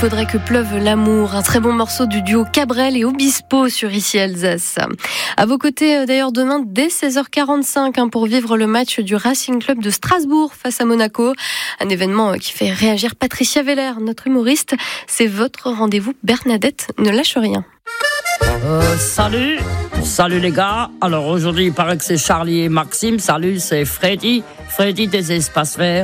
Faudrait que pleuve l'amour, un très bon morceau du duo Cabrel et Obispo sur Ici Alsace. À vos côtés d'ailleurs demain dès 16h45 pour vivre le match du Racing Club de Strasbourg face à Monaco. Un événement qui fait réagir Patricia Veller, notre humoriste. C'est votre rendez-vous Bernadette, ne lâche rien. Salut les gars. Alors aujourd'hui il paraît que c'est Charlie et Maxime. Salut, c'est Freddy des Espaces Verts.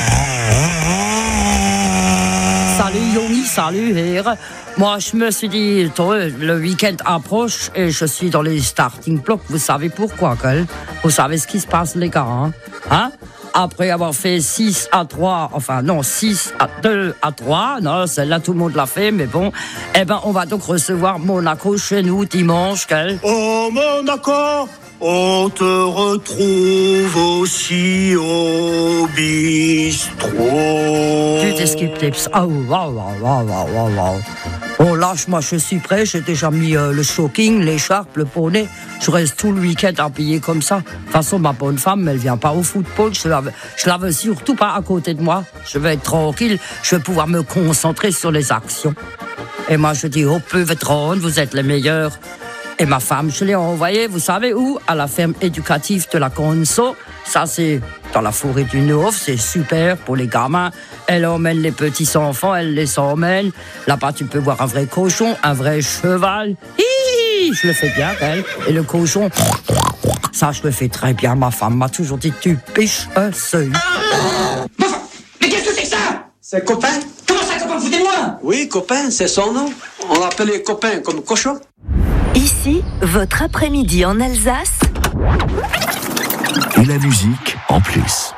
Salut Yoni, salut Hire. Moi je me suis dit, le week-end approche et je suis dans les starting blocks. Vous savez pourquoi, vous savez ce qui se passe les gars, hein? Après avoir fait 6 à 3, 6 à 2 à 3, non, celle-là tout le monde l'a fait, mais bon, on va donc recevoir Monaco chez nous dimanche, Oh Monaco, on te retrouve aussi au bistrot. Du Skip Tips. Wow. Bon, lâche, moi je suis prêt, j'ai déjà mis le shocking, l'écharpe, le poney. Je reste tout le week-end habillé comme ça. De toute façon, ma bonne femme, elle vient pas au football, je la veux surtout pas à côté de moi. Je vais être tranquille, je vais pouvoir me concentrer sur les actions. Et moi je dis, oh peu-vétron, vous êtes les meilleurs. Et ma femme, je l'ai envoyée, vous savez où? À la ferme éducative de la Conso. Ça, c'est dans la forêt du Nord, c'est super pour les gamins. Elle emmène les petits enfants, elle les emmène. Là-bas, tu peux voir un vrai cochon, un vrai cheval. Hi, je le fais bien, elle. Et le cochon, ça, je le fais très bien. Ma femme m'a toujours dit, tu piches un seuil. Mais qu'est-ce que c'est que ça? C'est copain? Comment ça, copain? Foutez-moi! Oui, copain, c'est son nom. On l'appelle les copains comme cochon. Ici, votre après-midi en Alsace. Et la musique en plus.